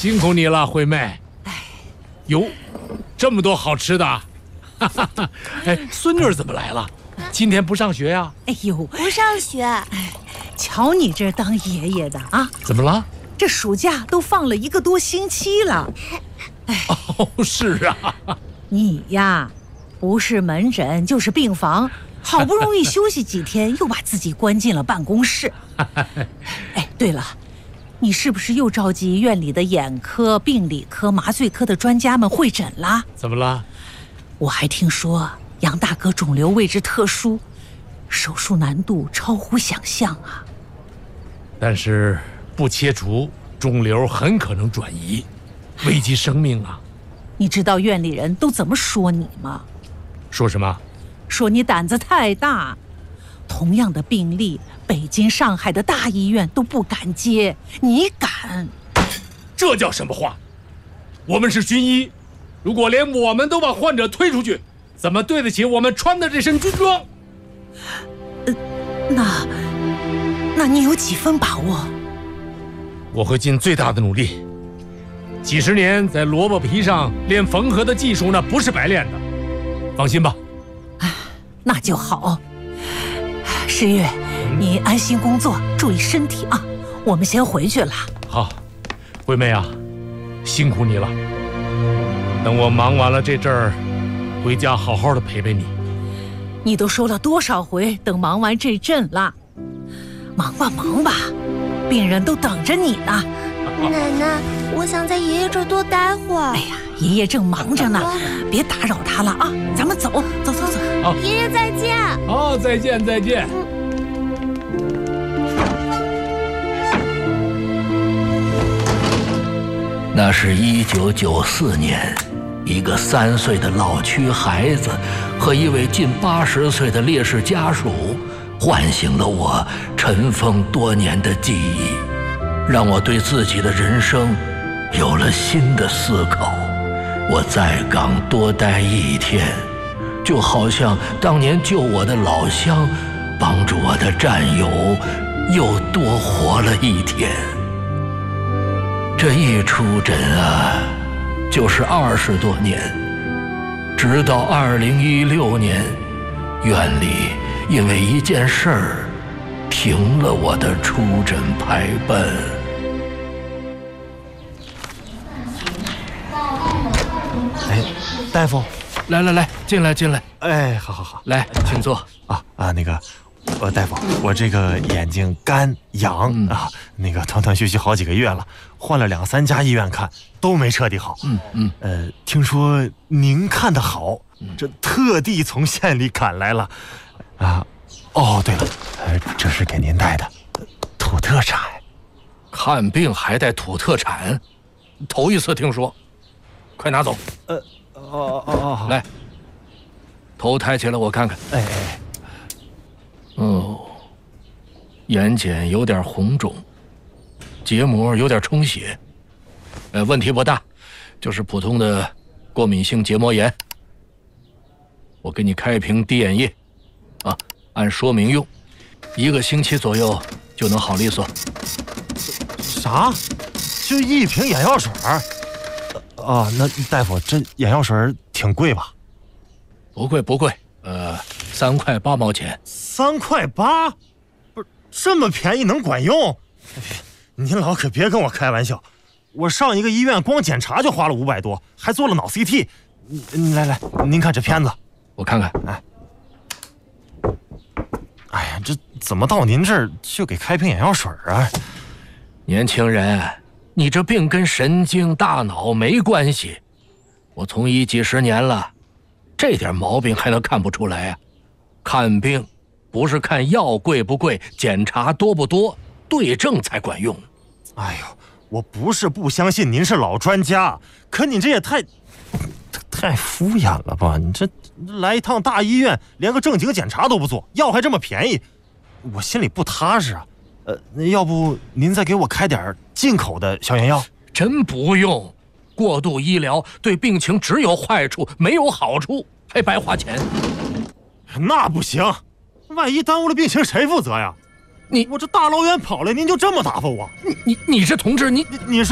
辛苦你了，惠妹。哟，这么多好吃的，哈哈哈！哎，孙女儿怎么来了？今天不上学呀？ 哎呦， 不上学。 哎，瞧你这当爷爷的啊！ 怎么了？ 这暑假都放了1个多星期了。 哎，哦，是啊。 你呀，不是门诊就是病房，好不容易休息几天，又把自己关进了办公室。哎，对了。你是不是又召集院里的眼科、病理科、麻醉科的专家们会诊啦？ 怎么了？ 我还听说杨大哥肿瘤位置特殊，手术难度超乎想象啊。 但是不切除，肿瘤很可能转移，危及生命啊！ 你知道院里人都怎么说你吗？ 说什么？ 说你胆子太大。同样的病例，北京、上海的大医院都不敢接，你敢？ 这叫什么话？我们是军医，如果连我们都把患者推出去，怎么对得起我们穿的这身军装？ 那你有几分把握？ 我会尽最大的努力。几十年在萝卜皮上练缝合的技术，那不是白练的。放心吧。 那就好。世玉，你安心工作，注意身体啊！我们先回去了。 好，惠妹啊，辛苦你了。等我忙完了这阵儿，回家好好的陪陪你。 你都说了多少回，等忙完这阵了？忙吧忙吧，病人都等着你呢。 奶奶，我想在爷爷这儿多待会儿。 哎呀，爷爷正忙着呢，别打扰他了啊！咱们走。 好， 爷爷再见。 好，再见再见。 那是1994年，一个3岁的老区孩子和一位近80岁的烈士家属，唤醒了我尘封多年的记忆，让我对自己的人生有了新的思考。我在岗多待1天，就好像当年救我的老乡，帮助我的战友又多活了1天。这一出诊啊，就是20多年，直到2016年，院里因为一件事儿停了我的出诊排班。 哎，大夫， 来，进来。 哎，好， 来，请坐。 那个，大夫，我这个眼睛干痒啊，那个断断续续好几个月了，换了2、3家医院看，都没彻底好。听说您看得好，这特地从县里赶来了。哦，对了，这是给您带的土特产。 看病还带土特产，头一次听说。快拿走。来，头抬起来我看看。 哎。 哦，眼睑有点红肿，结膜有点充血，问题不大，就是普通的过敏性结膜炎。我给你开瓶滴眼液，按说明用，1个星期左右就能好利索。 啥？就1瓶眼药水？那大夫，这眼药水挺贵吧？ 不贵，3块8毛钱。 3块8？不是这么便宜能管用？您老可别跟我开玩笑，我上一个医院光检查就花了500多，还做了脑 CT。来，您看这片子， 我看看。 哎呀，这怎么到您这儿就给开瓶眼药水啊？ 年轻人，你这病跟神经大脑没关系，我从医几10年了，这点毛病还能看不出来啊？看病不是看药贵不贵，检查多不多，对症才管用。 哎呦，我不是不相信您是老专家，可你这也太敷衍了吧？你这来一趟大医院，连个正经检查都不做，药还这么便宜，我心里不踏实啊。要不您再给我开点进口的消炎药？ 真不用，过度医疗对病情只有坏处没有好处，还白花钱。 那不行，万一耽误了病情谁负责呀？我这大老远跑来，您就这么打发我？ 你这同志，你是